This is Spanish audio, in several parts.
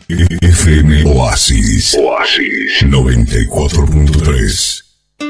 FM Oasis 94.3.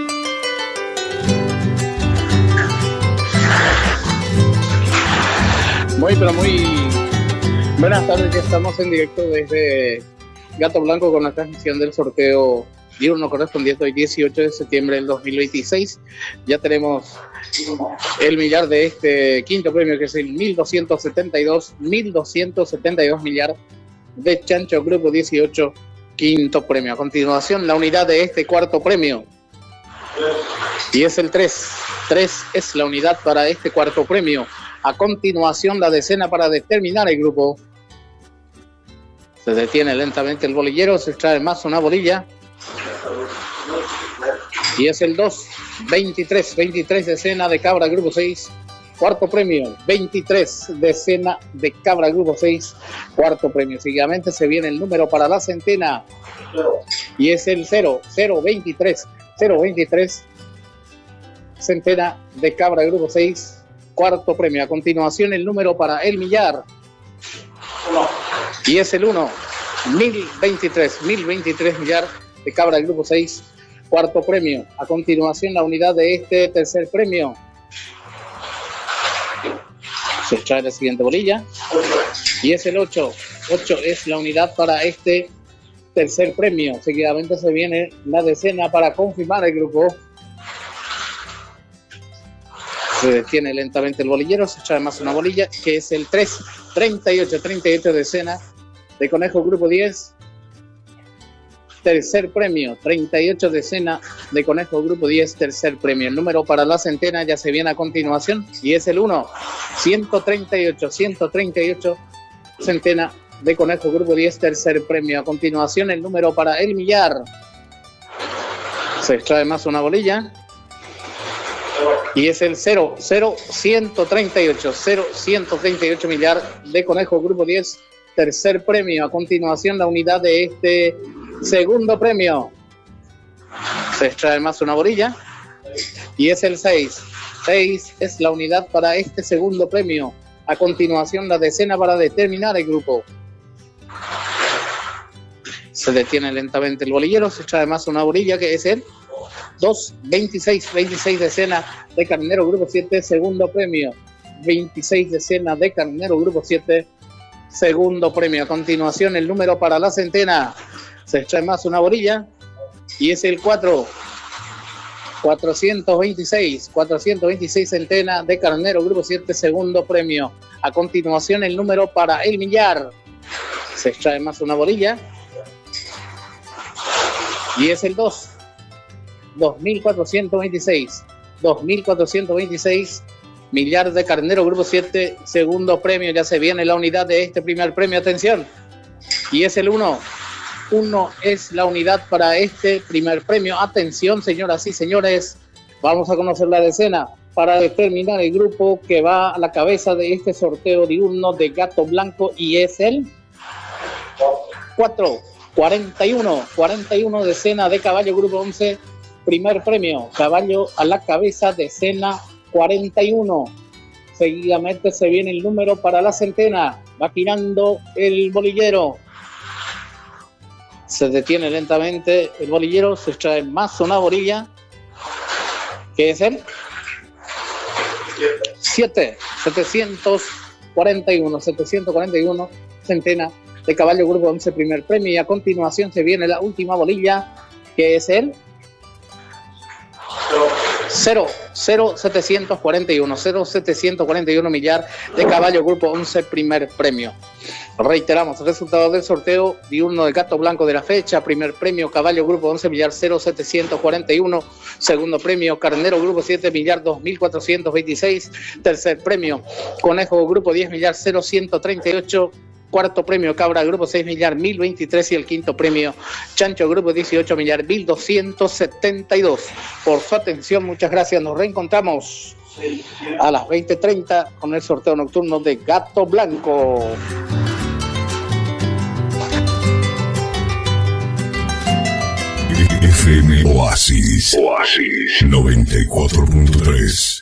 Muy buenas tardes, ya estamos en directo desde Gato Blanco con la transmisión del sorteo diurno correspondiente hoy 18 de septiembre del 2026. Ya tenemos el millar de este quinto premio, que es el 1272 millar de Chancho Grupo 18, quinto premio. A continuación, la unidad de este cuarto premio, y es el 3. 3 es la unidad para este cuarto premio. A continuación, la decena para determinar el grupo. Se detiene lentamente el bolillero, se extrae más una bolilla. Y es el 2, 23 decena de Cabra Grupo 6, cuarto premio. 23 decena de Cabra Grupo 6, cuarto premio. Seguidamente se viene el número para la centena. Y es el 023 centena de Cabra Grupo 6, cuarto premio. A continuación, el número para el millar. Y es el 1, 1023 millar de Cabra Grupo 6, cuarto premio. A continuación, la unidad de este tercer premio. Se extrae la siguiente bolilla. Y es el 8. 8 es la unidad para este tercer premio. Seguidamente se viene la decena para confirmar el grupo. Se detiene lentamente el bolillero, se echa además una bolilla, que es el 3, 38 decena de Conejo Grupo 10, tercer premio. 38 decena de Conejo Grupo 10, tercer premio. El número para la centena ya se viene a continuación, y es el 1, 138 centena de Conejo Grupo 10, tercer premio. A continuación, el número para el millar. Se extrae más una bolilla. Y es el 138 millar de Conejo Grupo 10, tercer premio. A continuación, la unidad de este segundo premio. Se extrae más una bolilla. Y es el 6. 6 es la unidad para este segundo premio. A continuación, la decena para determinar el grupo. Se detiene lentamente el bolillero, se extrae más una bolilla, que es el 2, 26 decena de Carnero Grupo 7, segundo premio. 26 decena de Carnero Grupo 7, segundo premio. A continuación, el número para la centena. Se extrae más una bolilla. Y es el 4, 426 centena de Carnero Grupo 7, segundo premio. A continuación, el número para el millar. Se extrae más una bolilla. Y es el 2, 2426 millar de Carnero Grupo 7, segundo premio. Ya se viene la unidad de este primer premio, atención. Y es el 1. 1 es la unidad para este primer premio. Atención, señoras y señores, vamos a conocer la decena para determinar el grupo que va a la cabeza de este sorteo diurno de Gato Blanco, y es el 4, 41 decena de Caballo Grupo 11, primer premio. Caballo a la cabeza, decena 41. Seguidamente se viene el número para la centena. Va girando el bolillero. Se detiene lentamente el bolillero, se extrae más una bolilla, que es el 7, 741 centena de Caballo Grupo 11, primer premio. Y a continuación se viene la última bolilla, que es el 0741 millar de Caballo Grupo 11, primer premio. Reiteramos el resultado del sorteo diurno de Gato Blanco de la fecha. Primer premio, Caballo Grupo 11, millar 0741. Segundo premio, Carnero Grupo 7, millar 2426. Tercer premio, Conejo Grupo 10, millar 0138. Cuarto premio, Cabra Grupo 6, millar 1023. Y el quinto premio, Chancho Grupo 18, millar 1272. Por su atención, muchas gracias. Nos reencontramos a las 20:30 con el sorteo nocturno de Gato Blanco. FM Oasis 94.3.